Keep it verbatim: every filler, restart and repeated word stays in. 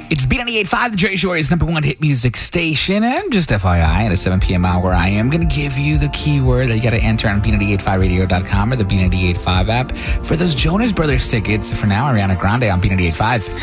It's B ninety-eight point five, the Jerry Shore's number one hit music station. And just F Y I, at a seven p.m. hour, I am going to give you the keyword that you got to enter on B ninety-eight point five radio dot com or the B ninety-eight point five app for those Jonas Brothers tickets for now. Ariana Grande on B ninety-eight point five.